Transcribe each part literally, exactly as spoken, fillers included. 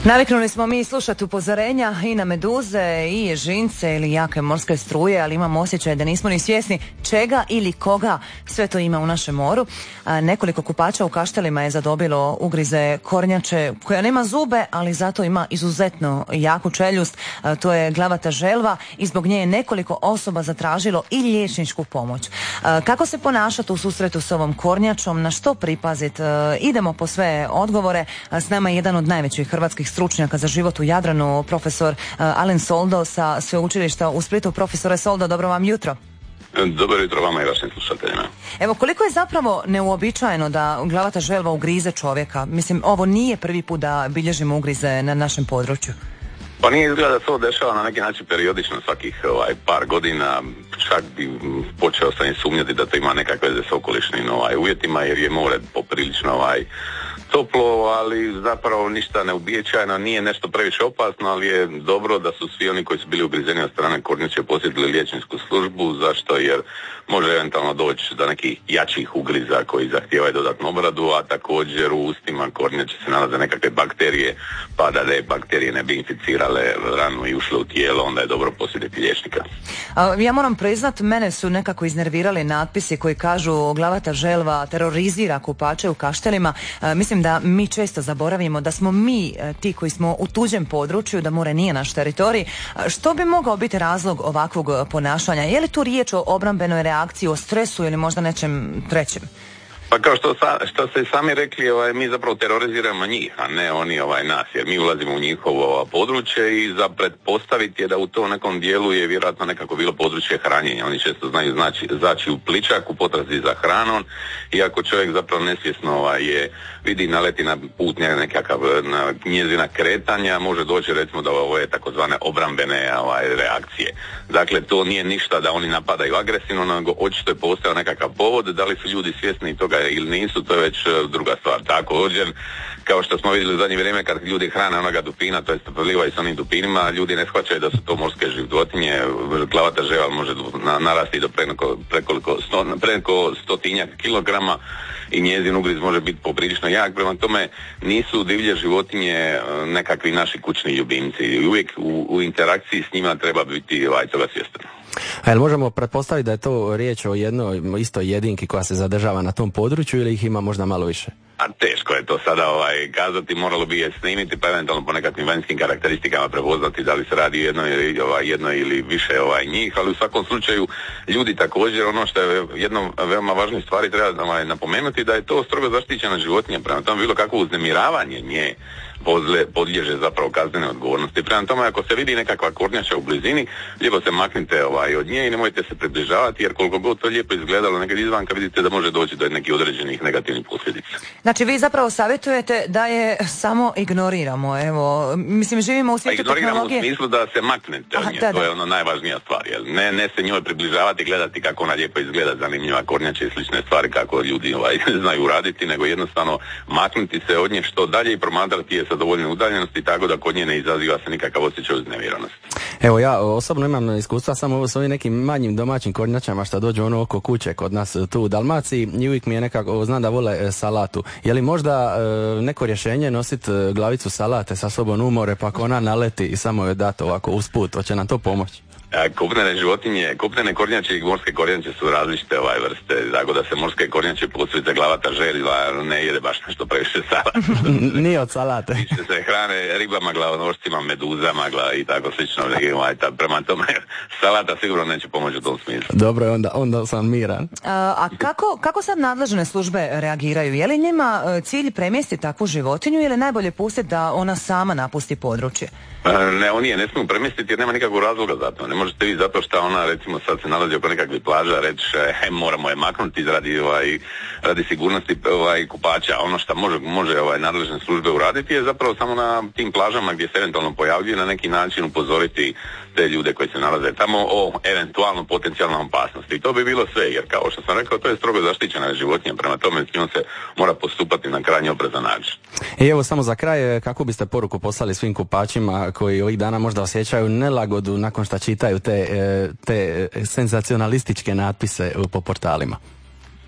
Naviknuli smo mi slušati upozorenja i na meduze i ježince ili jake morske struje, ali imamo osjećaj da nismo ni svjesni čega ili koga sve to ima u našem moru. A nekoliko kupača u Kaštelima je zadobilo ugrize kornjače koja nema zube, ali zato ima izuzetno jaku čeljust. A to je glavata želva i zbog nje je nekoliko osoba zatražilo i liječničku pomoć. A kako se ponašati u susretu s ovom kornjačom, na što pripaziti? Idemo po sve odgovore. A s nama je jedan od najvećih hrvatskih stručnjaka za život u Jadranu, profesor Alen Soldo sa Sveučilišta u Splitu. Profesore Soldo, dobro vam jutro. Dobro jutro vama i vašim slušateljima. Evo, koliko je zapravo neuobičajeno da glavata želva ugrize čovjeka? Mislim, ovo nije prvi put da bilježimo ugrize na našem području. Pa nije izgleda da se ovo dešava na neki način periodično svakih ovaj, par godina, čak bi počeo sam i sumnjati da to ima nekakve veze s okolišnim ovaj, uvjetima, jer je more poprilično ovaj, toplo, ali zapravo ništa neuobičajeno, nije nešto previše opasno, ali je dobro da su svi oni koji su bili ugrizeni od strane kornjače posjetili liječničku službu. Zašto? Jer može eventualno doći do nekih jačih ugriza koji zahtijevaju dodatnu obradu, a također u ustima kornjače se nalaze nekakve bakterije, pa da te bakterije ne bi inficirale ranu i ušle u tijelo, onda je dobro posjetiti liječnika. A, ja moram priznat, mene su nekako iznervirali natpisi koji kažu glavata želva terorizira kupače u Kaštelima. A, mislim da mi često zaboravimo da smo mi ti koji smo u tuđem području, da more nije naš teritorij. Što bi mogao biti razlog ovakvog ponašanja? Je li tu riječ o obrambenoj reakciji, o stresu ili možda nečem trećem? Pa kao što, sa, što ste sami rekli, ovaj, mi zapravo teroriziramo njih, a ne oni ovaj, nas, jer mi ulazimo u njihovo područje i za pretpostaviti je da u tom nekom dijelu je vjerojatno nekako bilo područje hranjenja. Oni često znaju znači, zaći u pličak u potrazi za hranom i ako čovjek zapravo nesvjesno ovaj, je, vidi naleti na put nekakav na njezina kretanja, može doći recimo da ovo je takozvane obrambene ovaj, reakcije. Dakle, to nije ništa da oni napadaju agresivno, nego očito je postojao nekakav povod, da li su ljudi svjesni toga ili nisu, to je već druga stvar. Također, kao što smo vidjeli u zadnje vrijeme kad ljudi hrane onoga dupina, to jest prelivaju s onim dupinima, ljudi ne shvaćaju da su to morske životinje. Glavata želva može narasti do preko, preko, sto, preko stotinjak kilograma i njezin ugriz može biti poprilično jak. Prema tome nisu divlje životinje nekakvi naši kućni ljubimci i uvijek u, u interakciji s njima treba biti ovaj, toga svjestan. A jel možemo pretpostaviti da je to riječ o jednoj istoj jedinki koja se zadržava na tom području ili ih ima možda malo više? A teško je to sada ovaj, kazati, moralo bi je snimiti pa eventualno po nekakvim vanjskim karakteristikama prepoznati da li se radi jedno ili, ovaj, jedno ili više ovaj, njih, ali u svakom slučaju ljudi također, ono što je jedno veoma važne stvari treba ovaj, napomenuti da je to strogo zaštićena životinja, prema tome bilo kakvo uznemiravanje nje podliježe zapravo kaznene odgovornosti. Prema tome, ako se vidi nekakva kornjača u blizini, lijepo se maknite ovaj, od nje i nemojte se približavati, jer koliko god to lijepo izgledalo nekad izvanka, vidite da može doći do nekih određenih negativnih posljedica. Znači, vi zapravo savjetujete da je samo ignoriramo, evo, mislim, živimo u svijetu tehnologije. Ignoriramo u smislu da se maknete od nje, Aha, da, to je ono najvažnija stvar, jel? Ne, ne se njoj približavati, gledati kako ona lijepo izgleda, zanimljiva kornjača i slične stvari kako ljudi ovaj, znaju raditi, nego jednostavno maknuti se od nje što dalje i promatrati je sa dovoljne udaljenosti, tako da kod nje ne izaziva se nikakav osjećaj uznemiranosti. Evo, ja osobno imam iskustva samo s ovim nekim manjim domaćim kornjačama što dođu ono oko kuće kod nas tu u Dalmaciji i uvijek mi je nekako, znam da vole salatu. Je li možda e, neko rješenje nositi glavicu salate sa sobom u more pa ako ona naleti i samo je dati ovako usput, hoće nam to pomoći? Kopnene životinje, kopnene kornjače i morske kornjače su različite ovaj vrste, tako da se morske kornjače posebice glavata želva ne jede baš nešto previše salata. Nije od salate. Više se hrane ribama, glavonošcima, meduzama gla, i tako slično. Prema tome salata sigurno neće pomoći u tom smislu. Dobro, onda, onda sam miran. A, a kako, kako sad nadležne službe reagiraju? Je li njima cilj premjestiti takvu životinju ili najbolje pustiti da ona sama napusti područje? Ne, oni je ne smiju premjestiti jer nema nikakvog razloga za to. Ne možete vi zato što ona recimo sad se nalazi oko nekakvih plaža reći he, moramo je maknuti radi, ovaj, radi sigurnosti ovaj, kupača. Ono što može, može ovaj, nadležne službe uraditi je zapravo samo na tim plažama gdje se eventualno pojavljuje na neki način upozoriti te ljude koji se nalaze tamo o eventualno potencijalnoj opasnosti. I to bi bilo sve, jer kao što sam rekao, to je strogo zaštićena životinja, prema tome s njom se mora postupati na krajnje oprezan način. I evo samo za kraj, kako biste poruku poslali svim kupačima koji ovih dana možda osjećaju nelagodu nakon što čitaju te, te senzacionalističke natpise po portalima?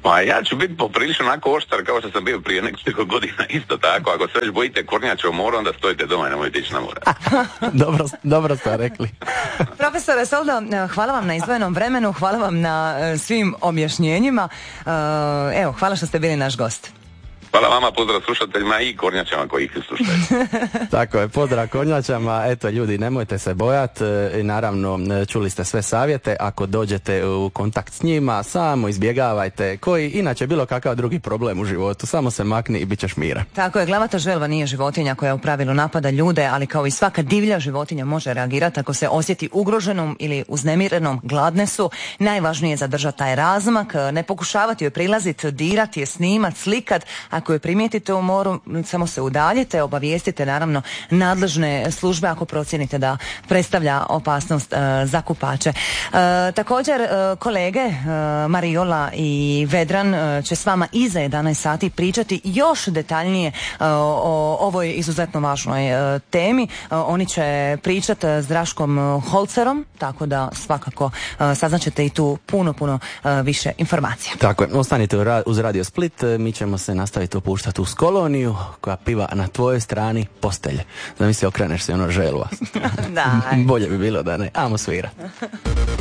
Pa ja ću biti poprilično onako oštar kao što sam bio prije nekoliko godina isto tako. Ako se već bojite kornjača u moru, onda stojite doma i nemojte ići na more. dobro, dobro ste rekli. Profesore Soldo, hvala vam na izdvojenom vremenu, hvala vam na svim objašnjenjima. Evo, hvala što ste bili naš gost. Hvala vama, pozdrav slušateljima i kornjačama koji ih slušaju. Tako je, pozdrav kornjačama. Eto ljudi, nemojte se bojati i naravno čuli ste sve savjete. Ako dođete u kontakt s njima, samo izbjegavajte koji inače bilo kakav drugi problem u životu. Samo se makni i bit ćeš miran. Tako je, glavata želva nije životinja koja u pravilu napada ljude, ali kao i svaka divlja životinja može reagirati ako se osjeti ugroženom ili uznemirenom, gladne su. Najvažnije je zadržati taj razmak, ne pokušavati joj prilaziti, dirati je, snimat, slikat. Ako je primijetite u moru, samo se udaljite, obavijestite naravno nadležne službe ako procijenite da predstavlja opasnost uh, za kupače. Uh, također uh, kolege uh, Mariola i Vedran uh, će s vama iza jedanaest sati pričati još detaljnije uh, o ovoj izuzetno važnoj uh, temi. Uh, oni će pričati s Draškom Holcerom, tako da svakako uh, saznaćete i tu puno, puno uh, više informacija. Tako je, ostanite uz Radio Split, mi ćemo se nastaviti opuštati uz koloniju koja piva na tvojoj strani postelje. Zamisli, okreneš se ono želva. Da. Bolje bi bilo da ne. Amo svira.